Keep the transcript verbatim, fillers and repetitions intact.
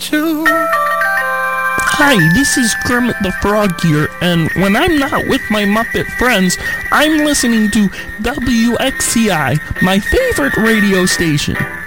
too. Hi, this is Kermit the Frog here, and when I'm not with my Muppet friends, I'm listening to W X C I, my favorite radio station.